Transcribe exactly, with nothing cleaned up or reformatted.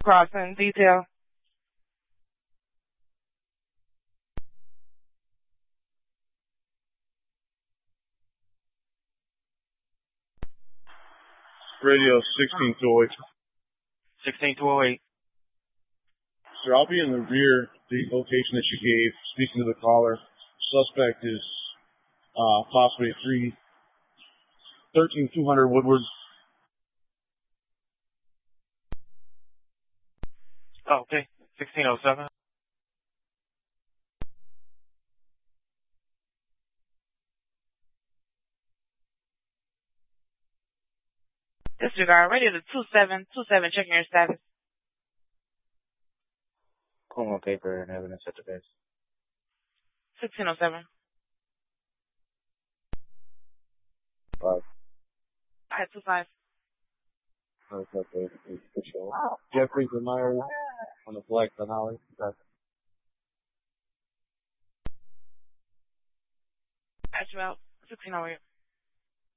crossing. Detail. Radio sixteen two oh eight. sixteen two oh eight. Sir, I'll be in the rear, the location that you gave, speaking to the caller. Suspect is uh, possibly three thirteen two hundred Woodward. Oh, okay. sixteen oh seven. Disregard. Radio to two seven two seven. Checking your status. Calling on paper and evidence at the base. sixteen oh seven. Five. I had two five. Okay, official. Jeffries and Myers on the flag on Holly. Patch you out. sixteen oh eight.